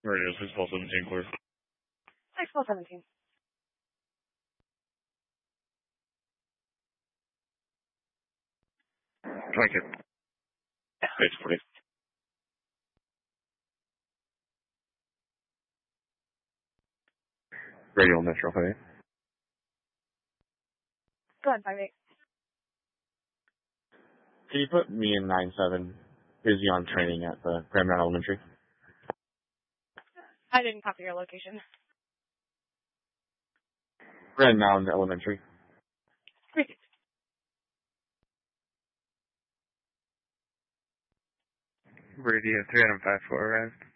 Radio 617 clear. 617. Thank you. Page 40. Radio Metro 5. Go ahead, 58. Can you put me in 9-7? Busy on training at the Grand Mountain Elementary. I didn't copy your location. Grand Mountain Elementary. 3. Radio 305 for arrest.